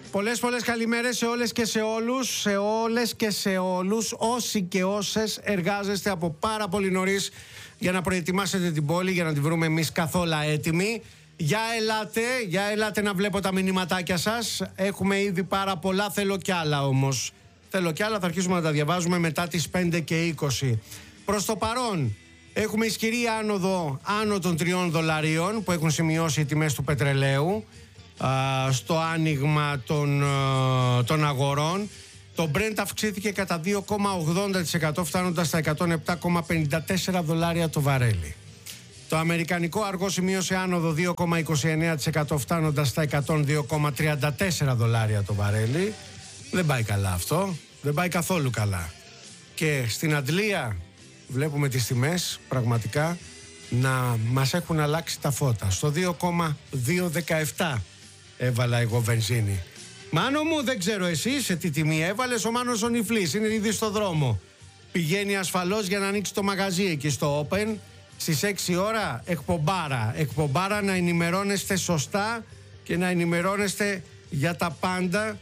Πολλές καλημέρες σε όλες και σε όλους, όσοι και όσες εργάζεστε από πάρα πολύ νωρίς για να προετοιμάσετε την πόλη, για να την βρούμε εμείς καθόλου έτοιμοι. Για ελάτε να βλέπω τα μηνυματάκια σας. Έχουμε ήδη πάρα πολλά, θέλω κι άλλα όμως. Θα αρχίσουμε να τα διαβάζουμε μετά τις 5 και 20. Προς το παρόν έχουμε ισχυρή άνοδο άνω των $3 που έχουν σημειώσει οι τιμές του πετρελαίου στο άνοιγμα των αγορών. Το Brent αυξήθηκε κατά 2,80% φτάνοντας στα $107,54 το βαρέλι. Το αμερικανικό αργό σημείωσε άνοδο 2,29% φτάνοντας στα $102,34 το βαρέλι. Δεν πάει καλά αυτό, δεν πάει καθόλου καλά. Και στην Αντλία βλέπουμε τις τιμές πραγματικά να μας έχουν αλλάξει τα φώτα. Στο 2,217 έβαλα εγώ βενζίνη. Μάνο μου, δεν ξέρω εσύ σε τι τιμή έβαλες. Ο Μάνος ο Νιφλής είναι ήδη στο δρόμο. Πηγαίνει ασφαλώς για να ανοίξει το μαγαζί εκεί στο Open. Στις 6 ώρα εκπομπάρα να ενημερώνεστε σωστά και να ενημερώνεστε για τα πάντα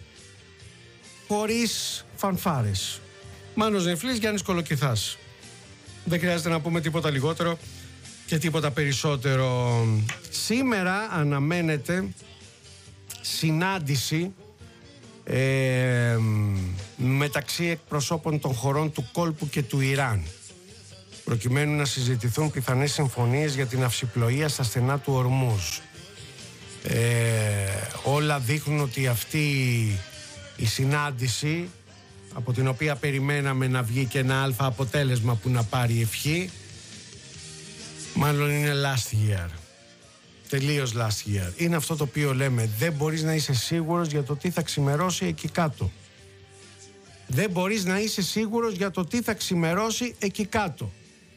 χωρίς φανφάρες. Μάνος Νιφλής, Γιάννης Κολοκυθάς. Δεν χρειάζεται να πούμε τίποτα λιγότερο και τίποτα περισσότερο. Σήμερα αναμένεται συνάντηση μεταξύ εκπροσώπων των χωρών του κόλπου και του Ιράν, προκειμένου να συζητηθούν πιθανές συμφωνίες για την αυσιπλοεία στα στενά του Ορμούζ. Όλα δείχνουν ότι αυτή η συνάντηση, από την οποία περιμέναμε να βγει και ένα αλφα αποτέλεσμα που να πάρει ευχή, μάλλον είναι last year. Τελείως last year. Είναι αυτό το οποίο λέμε, δεν μπορείς να είσαι σίγουρος για το τι θα ξημερώσει εκεί κάτω. Δεν μπορείς να είσαι σίγουρος για το τι θα ξημερώσει εκεί κάτω.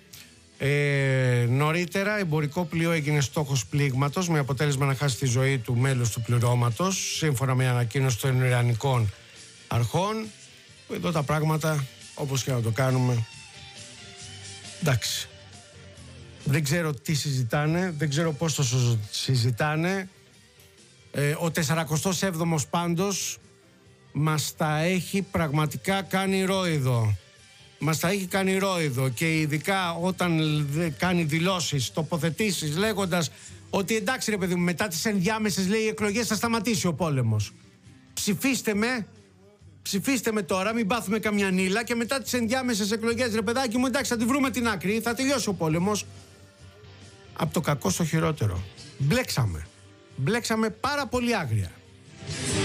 Νωρίτερα εμπορικό πλοίο έγινε στόχος πλήγματος με αποτέλεσμα να χάσει τη ζωή του μέλους του πληρώματος, σύμφωνα με ανακοίνωση των Ιρανικών αρχών. Εδώ τα πράγματα, όπως και να το κάνουμε, εντάξει. Δεν ξέρω τι συζητάνε, δεν ξέρω πώς το συζητάνε. Ο 47ος πάντως μας τα έχει πραγματικά κάνει ρόιδο. Και ειδικά όταν κάνει δηλώσεις, τοποθετήσεις λέγοντας ότι εντάξει ρε παιδί μου, μετά τις ενδιάμεσες λέει εκλογές θα σταματήσει ο πόλεμος. Ψηφίστε με τώρα, μην πάθουμε καμιά νύλα και μετά τις ενδιάμεσες εκλογές ρε παιδάκι μου, εντάξει θα τη βρούμε την άκρη, θα τελειώσει ο πόλεμος. Από το κακό στο χειρότερο. Μπλέξαμε πάρα πολύ άγρια.